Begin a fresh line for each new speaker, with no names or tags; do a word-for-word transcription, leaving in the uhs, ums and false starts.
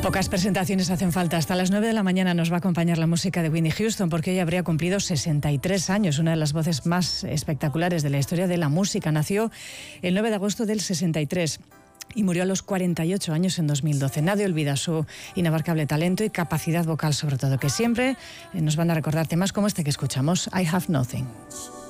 Pocas presentaciones hacen falta. Hasta las nueve de la mañana nos va a acompañar la música de Whitney Houston, porque ella habría cumplido sesenta y tres años, una de las voces más espectaculares de la historia de la música. Nació el nueve de agosto del sesenta y tres. Y murió a los cuarenta y ocho años en dos mil doce. Nadie olvida su inabarcable talento y capacidad vocal, sobre todo, que siempre nos van a recordar temas como este que escuchamos, I Have Nothing.